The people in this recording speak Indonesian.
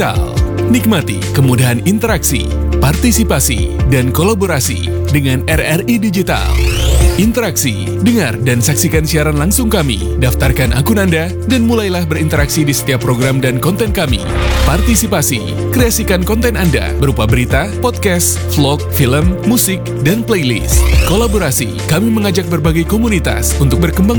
Digital. Nikmati kemudahan interaksi, partisipasi, dan kolaborasi dengan RRI Digital. Interaksi, dengar dan saksikan siaran langsung kami, daftarkan akun Anda, dan mulailah berinteraksi di setiap program dan konten kami. Partisipasi, kreasikan konten Anda berupa berita, podcast, vlog, film, musik, dan playlist. Kolaborasi, kami mengajak berbagai komunitas untuk berkembang